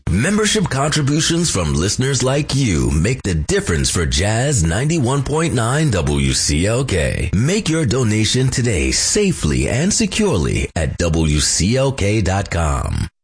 Membership contributions from listeners like you make the difference for Jazz 91.9 WCLK. Make your donation today safely and securely at WCLK.com.